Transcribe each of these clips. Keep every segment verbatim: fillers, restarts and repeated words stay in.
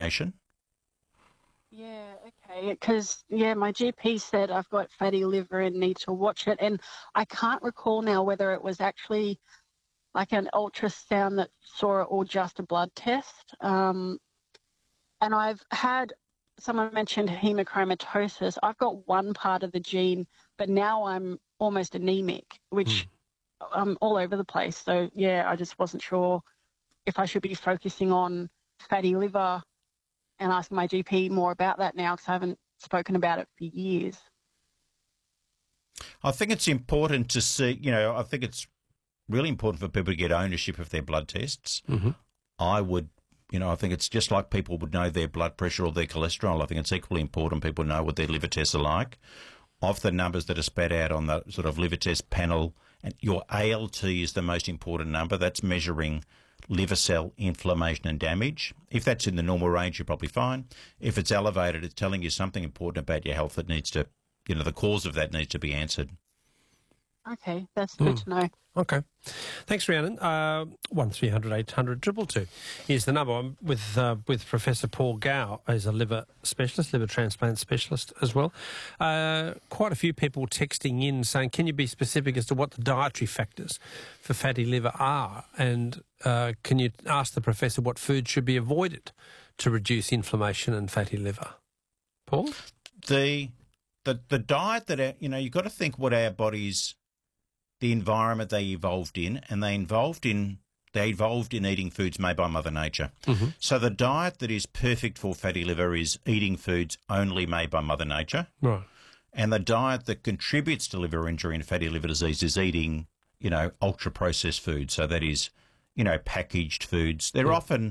inflammation. Yeah, okay, because, yeah, my G P said I've got fatty liver and need to watch it, and I can't recall now whether it was actually like an ultrasound that saw it or just a blood test. Um, and I've had, someone mentioned hemochromatosis. I've got one part of the gene, but now I'm almost anemic, which Mm. I'm all over the place. So, yeah, I just wasn't sure if I should be focusing on fatty liver and asking my G P more about that now because I haven't spoken about it for years. I think it's important to see, you know, I think it's really important for people to get ownership of their blood tests. Mm-hmm. I would, you know, I think it's just like people would know their blood pressure or their cholesterol. I think it's equally important people know what their liver tests are like. Of the numbers that are spat out on the sort of liver test panel, and your A L T is the most important number. That's measuring liver cell inflammation and damage. If that's in the normal range, you're probably fine. If it's elevated, it's telling you something important about your health that needs to, you know, the cause of that needs to be answered. Okay, that's good Mm. to know. Okay. Thanks, Rhiannon. Uh, one three hundred eight hundred two two two is the number. I'm with, uh, with Professor Paul Gow as a liver specialist, liver transplant specialist as well. Uh, quite a few people texting in saying, can you be specific as to what the dietary factors for fatty liver are? And uh, can you ask the professor what food should be avoided to reduce inflammation and fatty liver? Paul? The the the diet that, our, you know, you've got to think what our bodies, the environment they evolved in, and they evolved in they evolved in eating foods made by Mother Nature. Mm-hmm. So the diet that is perfect for fatty liver is eating foods only made by Mother Nature. Right. And the diet that contributes to liver injury and fatty liver disease is eating, you know, ultra-processed foods. So that is, you know, packaged foods. They're Yeah. often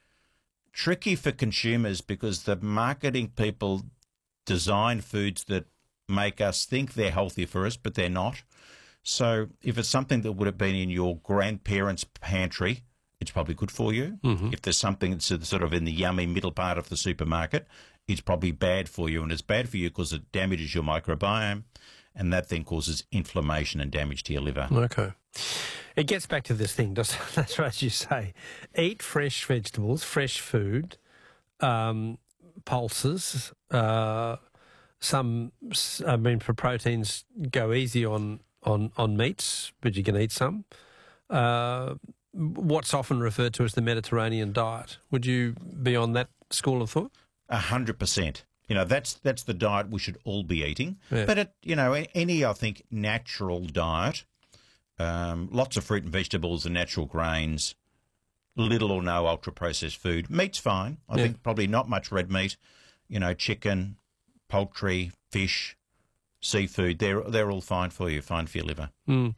tricky for consumers because the marketing people design foods that make us think they're healthy for us, but they're not. So if it's something that would have been in your grandparents' pantry, it's probably good for you. Mm-hmm. If there's something that's sort of in the yummy middle part of the supermarket, it's probably bad for you. And it's bad for you because it damages your microbiome, and that then causes inflammation and damage to your liver. Okay. It gets back to this thing, doesn't it? That's right, as you say. Eat fresh vegetables, fresh food, um, pulses. Uh, some, I mean, for proteins, go easy on, on, on meats, but you can eat some. Uh, what's often referred to as the Mediterranean diet. Would you be on that school of thought? A hundred percent. You know, that's that's the diet we should all be eating. Yeah. But, it, you know, any, I think, natural diet, um, lots of fruit and vegetables and natural grains, little or no ultra-processed food. Meat's fine. I Yeah. think probably not much red meat, you know, chicken, poultry, fish, seafood. They're, they're all fine for you, fine for your liver. Mm.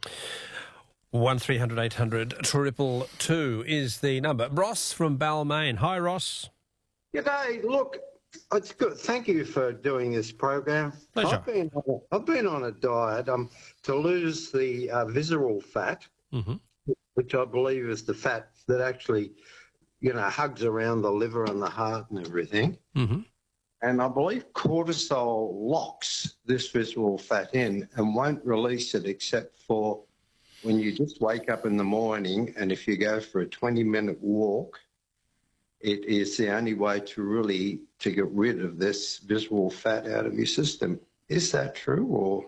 one three hundred eight hundred triple two is the number. Ross from Balmain. Hi, Ross. G'day. Look, it's good. Thank you for doing this program. Pleasure. I've been on a, I've been on a diet um, to lose the uh, visceral fat, Mm-hmm. which I believe is the fat that actually, you know, hugs around the liver and the heart and everything. Mm-hmm. And I believe cortisol locks this visceral fat in and won't release it except for when you just wake up in the morning, and if you go for a twenty-minute walk, it is the only way to really to get rid of this visceral fat out of your system. Is that true, or?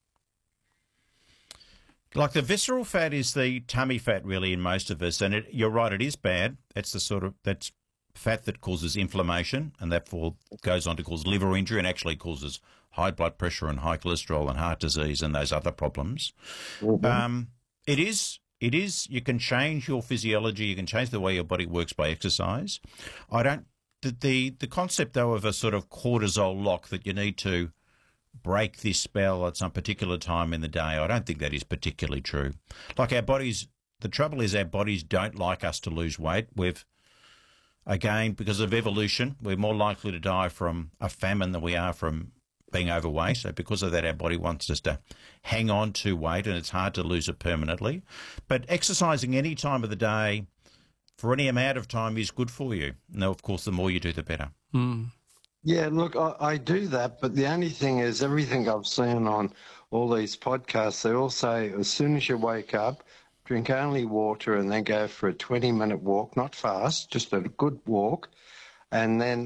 Like the visceral fat is the tummy fat really in most of us, and it, you're right, it is bad. That's the sort of, that's fat that causes inflammation and therefore goes on to cause liver injury and actually causes high blood pressure and high cholesterol and heart disease and those other problems. Mm-hmm. Um, it is, it is, you can change your physiology, you can change the way your body works by exercise. I don't, the, the, the concept though of a sort of cortisol lock that you need to break this spell at some particular time in the day, I don't think that is particularly true. Like our bodies, the trouble is our bodies don't like us to lose weight. We've, again, because of evolution, we're more likely to die from a famine than we are from being overweight. So because of that, our body wants us to hang on to weight, and it's hard to lose it permanently. But exercising any time of the day for any amount of time is good for you. Now, of course, the more you do, the better. Mm. Yeah, look, I, I do that, but the only thing is everything I've seen on all these podcasts, they all say as soon as you wake up, drink only water and then go for a twenty-minute walk, not fast, just a good walk, and then